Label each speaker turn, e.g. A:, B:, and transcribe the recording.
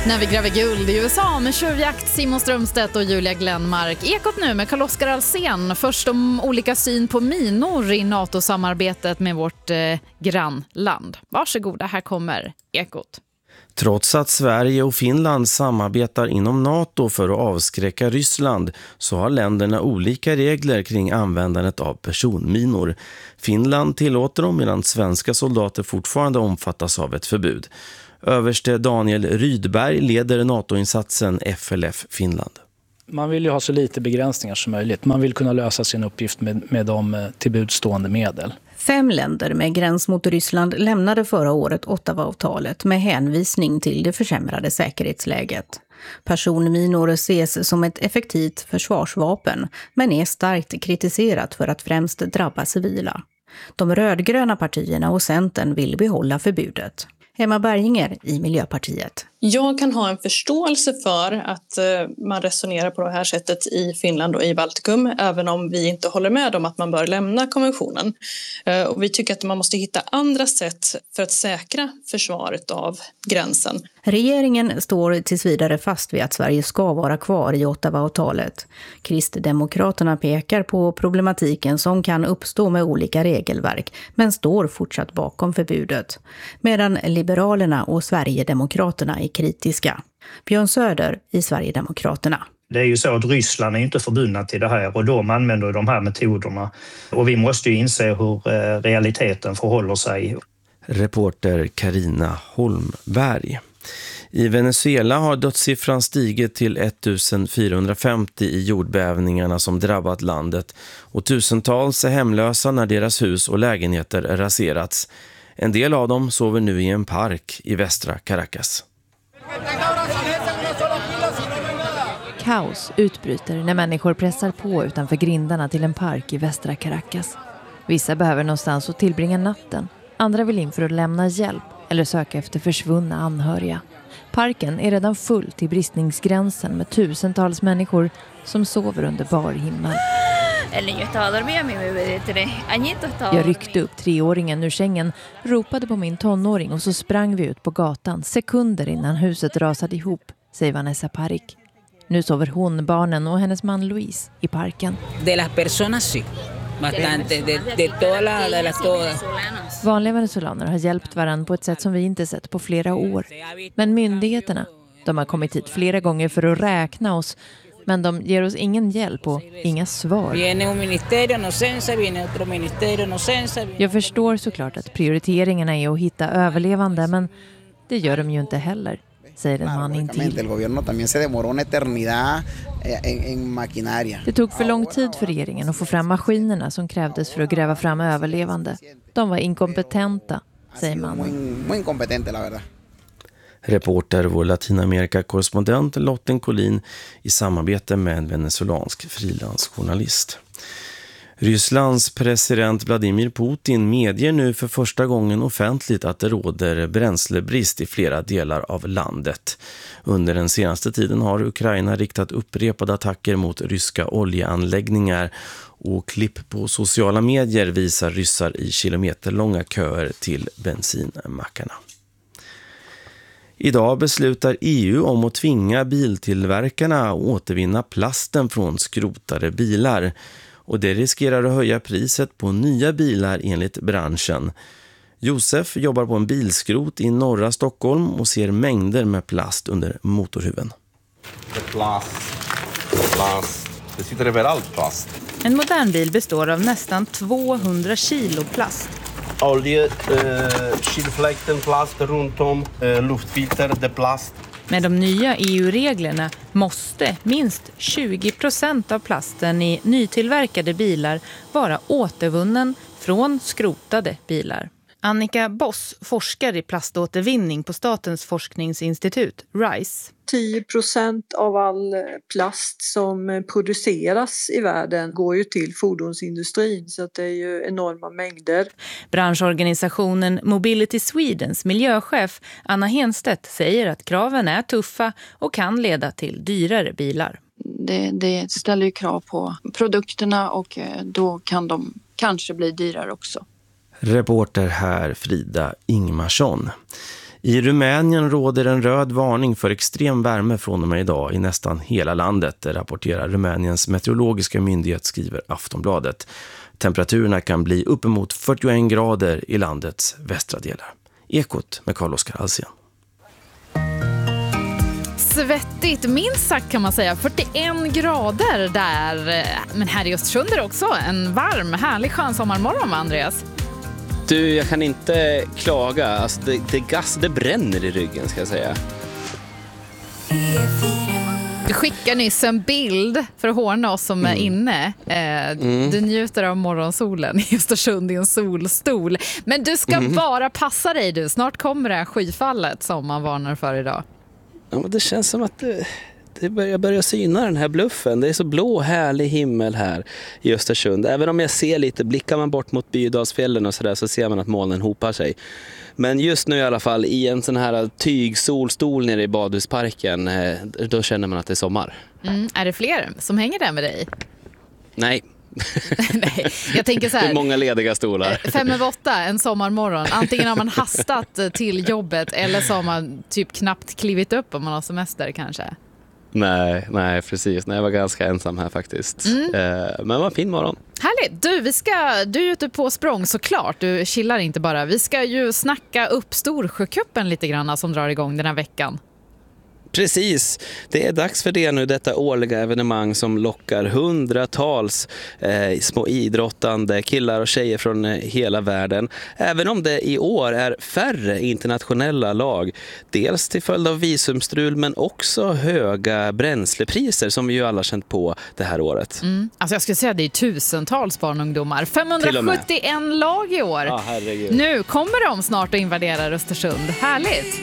A: När vi gräver guld i USA med tjuvjakt, Simon Strömstedt och Julia Glenmark. Ekot nu med Carl-Oskar Alsen. Först om olika syn på minor i NATO-samarbetet med vårt grannland. Varsågoda, här kommer Ekot.
B: Trots att Sverige och Finland samarbetar inom NATO för att avskräcka Ryssland så har länderna olika regler kring användandet av personminor. Finland tillåter dem medan svenska soldater fortfarande omfattas av ett förbud. Överste Daniel Rydberg leder NATO-insatsen FLF Finland.
C: Man vill ju ha så lite begränsningar som möjligt. Man vill kunna lösa sin uppgift med de tillbudstående medel.
D: 5 länder med gräns mot Ryssland lämnade förra året Ottawa-avtalet med hänvisning till det försämrade säkerhetsläget. Personminor ses som ett effektivt försvarsvapen men är starkt kritiserat för att främst drabba civila. De rödgröna partierna och Centern vill behålla förbudet. Emma Berginger i Miljöpartiet.
E: Jag kan ha en förståelse för att man resonerar på det här sättet i Finland och i Baltikum, även om vi inte håller med om att man bör lämna konventionen. Och vi tycker att man måste hitta andra sätt för att säkra försvaret av gränsen.
D: Regeringen står tills vidare fast vid att Sverige ska vara kvar i Ottawa-avtalet. Kristdemokraterna pekar på problematiken som kan uppstå med olika regelverk, men står fortsatt bakom förbudet. Medan Liberalerna och Sverigedemokraterna är kritiska. Björn Söder i Sverigedemokraterna.
F: Det är ju så att Ryssland är inte förbundna till det här och de använder de här metoderna. Och vi måste ju inse hur realiteten förhåller sig.
B: Reporter Carina Holmberg. I Venezuela har dödssiffran stigit till 1450 i jordbävningarna som drabbat landet och tusentals är hemlösa när deras hus och lägenheter raserats. En del av dem sover nu i en park i västra Caracas.
G: Kaos utbryter när människor pressar på utanför grindarna till en park i västra Caracas. Vissa behöver någonstans att tillbringa natten. Andra vill in för att lämna hjälp eller söka efter försvunna anhöriga. Parken är redan full till bristningsgränsen med tusentals människor som sover under bar himmel. Jag ryckte upp 3-åringen ur sängen, ropade på min tonåring och så sprang vi ut på gatan sekunder innan huset rasade ihop, säger Vanessa Parik. Nu sover hon, barnen och hennes man Luis i parken.
H: De las personas sí.
G: Vanliga venezuelaner har hjälpt varandra på ett sätt som vi inte sett på flera år. Men myndigheterna, de har kommit hit flera gånger för att räkna oss. Men de ger oss ingen hjälp och inga svar. Jag förstår såklart att prioriteringarna är att hitta överlevande, men det gör de ju inte heller, säger en man intill. Det tog för lång tid för regeringen att få fram maskinerna som krävdes för att gräva fram överlevande. De var inkompetenta, säger mannen.
B: Reporter vår Latinamerika-korrespondent Lotten Collin i samarbete med en venezuelansk frilansjournalist. Rysslands president Vladimir Putin medger nu för första gången offentligt att det råder bränslebrist i flera delar av landet. Under den senaste tiden har Ukraina riktat upprepade attacker mot ryska oljeanläggningar och klipp på sociala medier visar ryssar i kilometerlånga köer till bensinmackarna. Idag beslutar EU om att tvinga biltillverkarna att återvinna plasten från skrotade bilar. Och det riskerar att höja priset på nya bilar enligt branschen. Josef jobbar på en bilskrot i norra Stockholm och ser mängder med plast under motorhuven.
I: Det sitter överallt plast.
A: En modern bil består av nästan 200 kilo plast.
I: Olje, kylfläkten, plast runt om, luftfilter, det plast.
A: Med de nya EU-reglerna måste minst 20% av plasten i nytillverkade bilar vara återvunnen från skrotade bilar. Annika Boss forskar i plaståtervinning på Statens forskningsinstitut, RISE.
J: 10% av all plast som produceras i världen går ju till fordonsindustrin, så att det är ju enorma mängder.
A: Branschorganisationen Mobility Swedens miljöchef Anna Henstedt säger att kraven är tuffa och kan leda till dyrare bilar.
K: Det ställer ju krav på produkterna och då kan de kanske bli dyrare också.
B: Reporter här Frida Ingmarsson. I Rumänien råder en röd varning för extrem värme från och med idag i nästan hela landet, det rapporterar Rumäniens meteorologiska myndighet, skriver Aftonbladet. Temperaturerna kan bli uppemot 41 grader i landets västra delar. Ekot med Carl-Oskar Alsen.
H: Svettigt, minst sagt kan man säga. 41 grader där. Men här i Östersund är det också en varm, härlig skönsommarmorgon, Andreas.
L: Du, jag kan inte klaga. Alltså, det bränner i ryggen, ska jag säga.
H: Du skickar nyss en bild för att håna oss som är inne. Du njuter av morgonsolen i Östersund i en solstol. Men du ska bara passa dig, du. Snart kommer det här skyfallet som man varnar för idag.
L: Ja, men det känns som att jag börjar syna den här bluffen. Det är så blå, härlig himmel här i Östersund. Även om jag ser lite, blickar man bort mot Bydalsfjällen och sådär, så ser man att molnen hopar sig. Men just nu i alla fall, i en sån här tygsolstol nere i badhusparken, då känner man att det är sommar.
H: Är det fler som hänger där med dig?
L: Nej.
H: Nej, jag tänker så här.
L: Det är många lediga stolar.
H: 5/8, en sommarmorgon. Antingen har man hastat till jobbet eller så har man typ knappt klivit upp om man har semester kanske.
L: Nej, precis. Nej, jag var ganska ensam här faktiskt. Men vad fin morgon.
H: Härligt. Du är ute på språng såklart. Du chillar inte bara. Vi ska ju snacka upp Storsjöcupen lite grann som drar igång den här veckan.
L: Precis, det är dags för det nu, detta årliga evenemang som lockar hundratals små idrottande killar och tjejer från hela världen. Även om det i år är färre internationella lag, dels till följd av visumstrul men också höga bränslepriser som vi ju alla känt på det här året.
H: Alltså jag skulle säga att det är tusentals barn och ungdomar. 571 lag i år.
L: Ja, herregud.
H: Nu kommer de snart att invadera Östersund. Härligt!